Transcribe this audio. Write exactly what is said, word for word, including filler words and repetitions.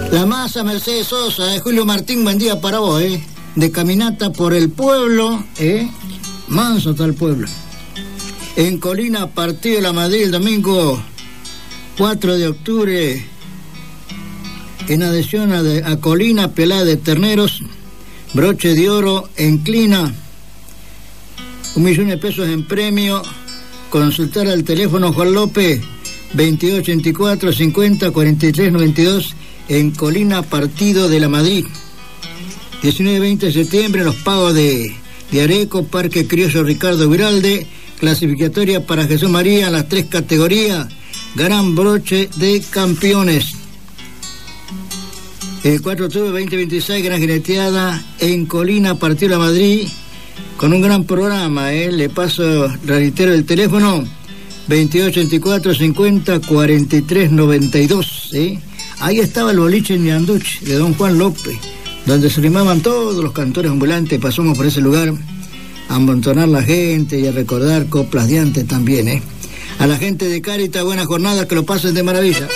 La masa Mercedes Sosa, de Julio Martín, buen día para vos, ¿eh? De caminata por el pueblo, ¿eh? Manso está el pueblo. En Colina, partido de la Madrid el domingo cuatro de octubre, en adhesión a, de, a Colina, pelada de terneros, broche de oro, enclina, un millón de pesos en premio. Consultar al teléfono Juan López, veintidós ochenta y cuatro, cincuenta, cuarenta y tres, noventa y dos, en Colina, partido de la Madrid. diecinueve y veinte de septiembre, los pagos de, de Areco, Parque Criollo Ricardo Viralde, clasificatoria para Jesús María en las tres categorías, gran broche de campeones. El cuatro de octubre veinte veintiséis, gran jineteada en Colina, partido de la Madrid, con un gran programa, ¿eh? Le paso, reitero el teléfono, veintidós ochenta y cuatro, cincuenta, cuarenta y tres, noventa y dos, ¿eh? Ahí estaba el boliche en Ñanduchi, de don Juan López, donde se animaban todos los cantores ambulantes. Pasamos por ese lugar a amontonar la gente y a recordar coplas de antes también, ¿eh? A la gente de Cáritas, buena jornada, que lo pasen de maravilla.